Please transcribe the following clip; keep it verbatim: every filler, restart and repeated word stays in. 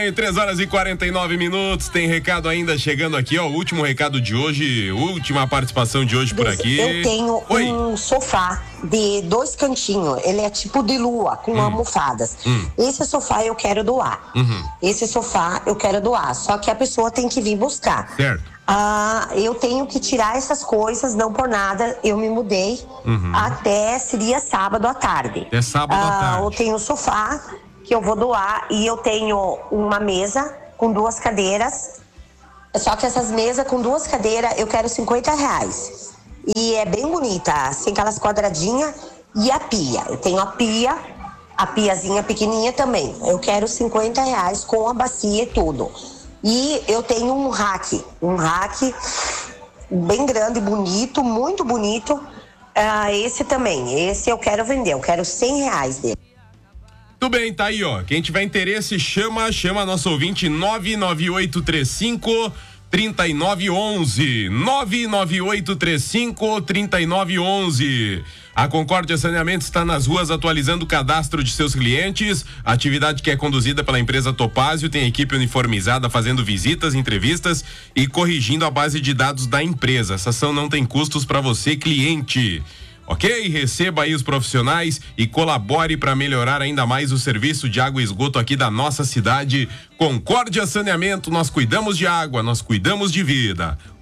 bem, três horas e quarenta e nove minutos. Tem recado ainda chegando aqui, ó. O último recado de hoje, última participação de hoje por aqui. Eu tenho Oi. um sofá de dois cantinhos. Ele é tipo de lua, com hum. almofadas. Hum. Esse sofá eu quero doar. Uhum. Esse sofá eu quero doar. Só que a pessoa tem que vir buscar. Certo. Ah, eu tenho que tirar essas coisas, não por nada. Eu me mudei Uhum. até seria sábado à tarde. É sábado à Ah, tarde. eu tenho um sofá que eu vou doar e eu tenho uma mesa com duas cadeiras. Só que essas mesas com duas cadeiras eu quero cinquenta reais. E é bem bonita, assim, aquelas quadradinhas e a pia. Eu tenho a pia, a piazinha pequenininha também. Eu quero cinquenta reais com a bacia e tudo. E eu tenho um rack, um rack bem grande, bonito, muito bonito. Uh, esse também, esse eu quero vender, eu quero cem reais dele. Tudo bem, tá aí, ó. Quem tiver interesse, chama, chama nosso ouvinte nove nove oito três cinco três nove um um. nove nove oito três cinco três nove um um. A Concórdia Saneamento está nas ruas atualizando o cadastro de seus clientes. A atividade que é conduzida pela empresa Topázio tem equipe uniformizada fazendo visitas, entrevistas e corrigindo a base de dados da empresa. Essa ação não tem custos para você, cliente. Ok? Receba aí os profissionais e colabore para melhorar ainda mais o serviço de água e esgoto aqui da nossa cidade. Concórdia Saneamento, nós cuidamos de água, nós cuidamos de vida.